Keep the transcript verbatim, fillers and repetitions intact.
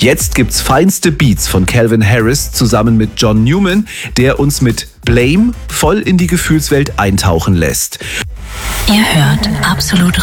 Jetzt gibt's feinste Beats von Calvin Harris zusammen mit John Newman, der uns mit Blame voll in die Gefühlswelt eintauchen lässt. Ihr hört Absolut